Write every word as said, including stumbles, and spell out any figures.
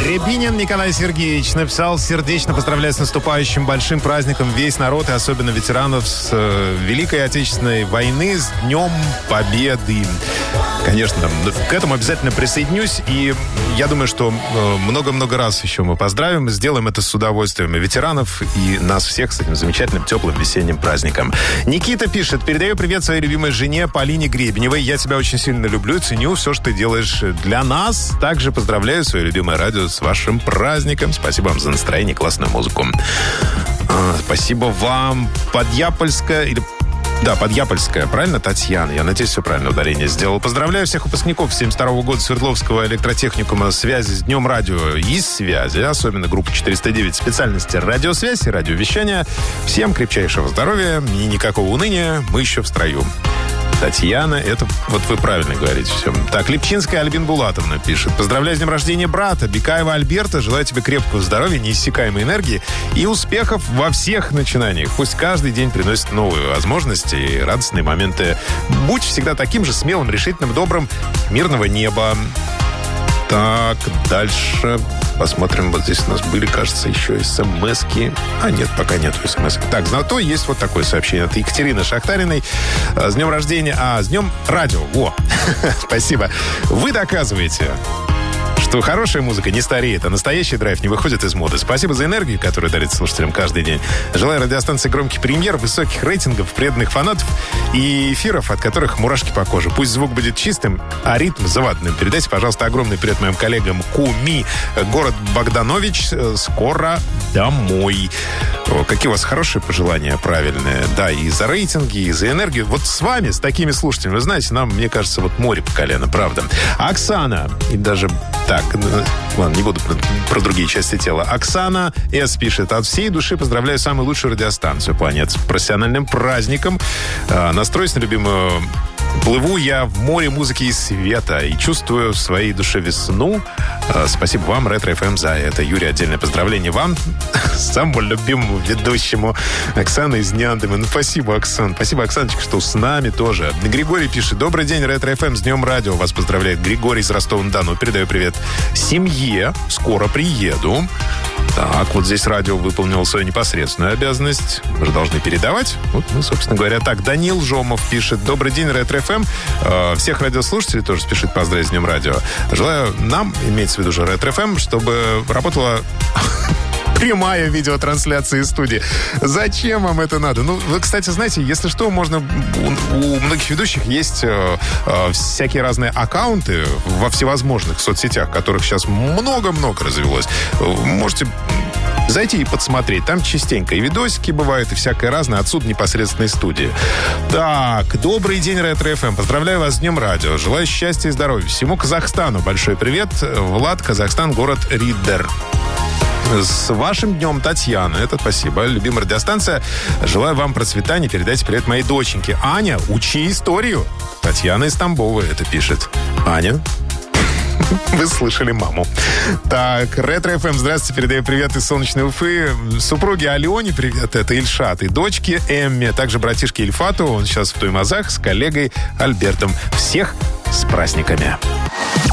Рябинин Николай Сергеевич написал: сердечно поздравляю с наступающим большим праздником весь народ, и особенно ветеранов с э, Великой Отечественной войны, с Днем Победы. Конечно, к этому обязательно присоединюсь, и я думаю, что э, много-много раз еще мы поздравим, сделаем это с удовольствием и ветеранов, и нас всех с этим замечательным теплым весенним праздником. Никита пишет: передаю привет своей любимой жене Полине Гребеневой. Я тебя очень сильно люблю, ценю все, что ты делаешь для нас. Также поздравляю свое любимое радио с вашим праздником. Спасибо вам за настроение, классную музыку. А, спасибо вам. Подъяпольская или... Да, Подъяпольская, правильно, Татьяна? Я надеюсь, все правильно ударение сделал. Поздравляю всех выпускников семьдесят второго года Свердловского электротехникума связи с Днем радио и связи, особенно группа четыреста девять специальности радиосвязь и радиовещания. Всем крепчайшего здоровья и никакого уныния, мы еще в строю. Татьяна, это вот вы правильно говорите все. Так, Липчинская Альбин Булатовна пишет: поздравляю с днем рождения брата Бекаева Альберта. Желаю тебе крепкого здоровья, неиссякаемой энергии и успехов во всех начинаниях. Пусть каждый день приносит новые возможности и радостные моменты. Будь всегда таким же смелым, решительным, добрым. Мирного неба. Так, дальше посмотрим. Вот здесь у нас были, кажется, еще смс-ки. А нет, пока нет смс-ки. Так, зато есть вот такое сообщение от Екатерины Шахтариной. С днем рождения... А, с днем радио. О, спасибо. Вы доказываете, что хорошая музыка не стареет, а настоящий драйв не выходит из моды. Спасибо за энергию, которую дарит слушателям каждый день. Желаю радиостанции громких премьер, высоких рейтингов, преданных фанатов и эфиров, от которых мурашки по коже. Пусть звук будет чистым, а ритм завадным. Передайте, пожалуйста, огромный привет моим коллегам Куми, город Богданович. Скоро домой. О, какие у вас хорошие пожелания, правильные. Да, и за рейтинги, и за энергию. Вот с вами, с такими слушателями, вы знаете, нам, мне кажется, вот море по колено, правда. Оксана, и даже... Так, ладно, не буду про, про другие части тела. Оксана С. пишет: от всей души поздравляю самую лучшую радиостанцию планет с профессиональным праздником. А, настроюсь на любимую... Плыву я в море музыки и света и чувствую в своей душе весну. А, спасибо вам, Ретро эф эм, за это. Юрий, отдельное поздравление вам, самому любимому ведущему, Оксана из Няндыма. Ну, спасибо, Оксан. Спасибо, Оксаночка, что с нами тоже. Григорий пишет: добрый день, Ретро эф эм, с Днем радио. Вас поздравляет Григорий из Ростова-на-Дону. Передаю привет семье. Скоро приеду. Так, вот здесь радио выполнило свою непосредственную обязанность. Мы же должны передавать. Вот, ну, собственно говоря, так. Данил Жомов пишет: добрый день, Ретро эф эм. Всех радиослушателей тоже спешит поздравить с Днем радио. Желаю нам, имеется в виду же Ретро эф эм, чтобы работала... прямая видеотрансляция из студии. Зачем вам это надо? Ну, вы, кстати, знаете, если что, можно... У, у многих ведущих есть э, э, всякие разные аккаунты во всевозможных соцсетях, которых сейчас много-много развелось. Можете зайти и подсмотреть. Там частенько и видосики бывают, и всякое разное. Отсюда непосредственно из студии. Так, добрый день, Ретро эф эм. Поздравляю вас с Днем радио. Желаю счастья и здоровья. Всему Казахстану большой привет. Влад, Казахстан, город Риддер. С вашим днем, Татьяна. Это спасибо. Любимая радиостанция. Желаю вам процветания. Передайте привет моей доченьке. Аня, учи историю. Татьяна из Тамбова это пишет. Аня, вы слышали маму. Так, Ретро эф эм, здравствуйте, передаю привет из солнечной Уфы. Супруге Алене привет, это Ильшат. И дочке Эмме, также братишке Ильфату. Он сейчас в Туймазах с коллегой Альбертом. Всех с праздниками.